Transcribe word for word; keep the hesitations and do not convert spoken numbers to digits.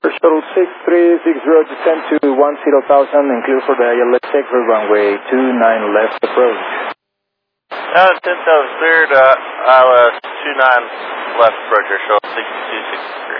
Shuttle six three six zero, descend to one zero thousand and clear for the I L S for runway two nine left approach. Uh, ten thousand cleared, uh, I L S two nine left approach, Shuttle six two six three.